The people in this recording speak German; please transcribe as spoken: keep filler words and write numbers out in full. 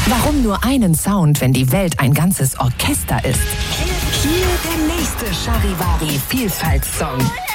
Warum nur einen Sound, wenn die Welt ein ganzes Orchester ist? Hier, hier der nächste Charivari-Vielfaltssong.